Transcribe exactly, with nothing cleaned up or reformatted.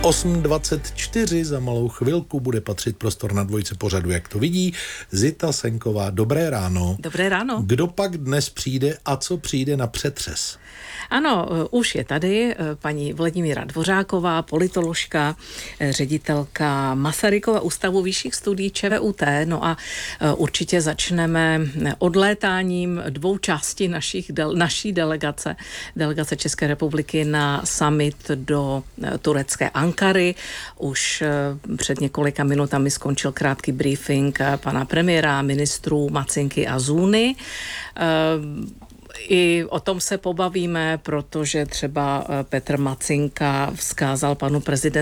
osm dvacet čtyři, za malou chvilku bude patřit prostor na dvojce pořadu, jak to vidí. Zita Senková, dobré ráno. Dobré ráno. Kdo pak dnes přijde a co přijde na přetřes? Ano, už je tady paní Vladimíra Dvořáková, politoložka, ředitelka Masarykova ústavu vyšších studií ČVUT. No a určitě začneme odlétáním dvou částí našich, naší delegace, delegace České republiky na summit do turecké Ankary. Už před několika minutami skončil krátký briefing pana premiéra, ministrů Macinky a Zůny. I o tom se pobavíme, protože třeba Petr Macinka vzkázal panu prezidentu